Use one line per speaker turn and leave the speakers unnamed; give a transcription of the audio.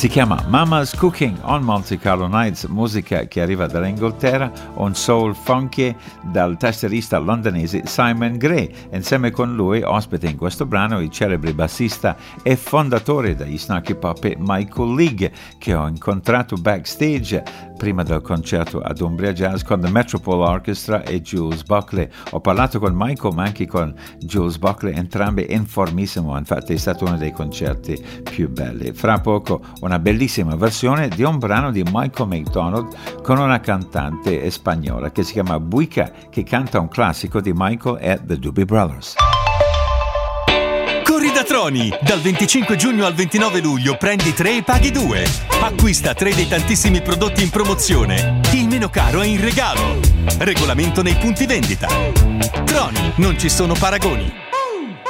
Si chiama Mama's Cooking on Monte Carlo Nights, musica che arriva dall'Inghilterra, un soul funky dal tastierista londinese Simon Gray. Insieme con lui ospite in questo brano il celebre bassista e fondatore degli Snarky Puppy Michael League, che ho incontrato backstage prima del concerto ad Umbria Jazz con The Metropole Orchestra e Jules Buckley. Ho parlato con Michael ma anche con Jules Buckley, entrambi in formissimo, infatti è stato uno dei concerti più belli. Fra poco una bellissima versione di un brano di Michael McDonald con una cantante spagnola che si chiama Buica, che canta un classico di Michael e The Doobie Brothers.
Corri da Troni! Dal 25 giugno al 29 luglio prendi 3 e paghi 2. Acquista 3 dei tantissimi prodotti in promozione. Il meno caro è in regalo. Regolamento nei punti vendita. Troni, non ci sono paragoni.